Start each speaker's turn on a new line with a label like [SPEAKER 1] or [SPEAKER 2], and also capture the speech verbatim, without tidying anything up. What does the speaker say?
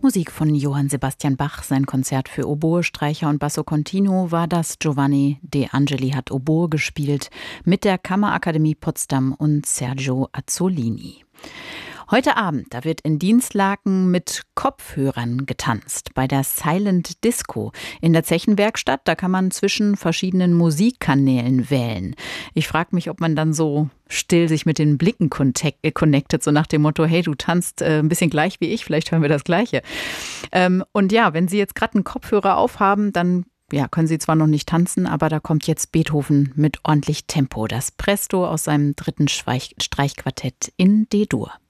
[SPEAKER 1] Musik von Johann Sebastian Bach. Sein Konzert für Oboe, Streicher und Basso Continuo war das. Giovanni De Angeli hat Oboe gespielt mit der Kammerakademie Potsdam und Sergio Azzolini. Heute Abend, da wird in Dinslaken mit Kopfhörern getanzt, bei der Silent Disco in der Zechenwerkstatt. Da kann man zwischen verschiedenen Musikkanälen wählen. Ich frage mich, ob man dann so still sich mit den Blicken connectet, so nach dem Motto, hey, du tanzt äh, ein bisschen gleich wie ich, vielleicht hören wir das Gleiche. Ähm, und ja, wenn Sie jetzt gerade einen Kopfhörer aufhaben, dann ja, können Sie zwar noch nicht tanzen, aber da kommt jetzt Beethoven mit ordentlich Tempo. Das Presto aus seinem dritten Streich- Streichquartett in D-Dur.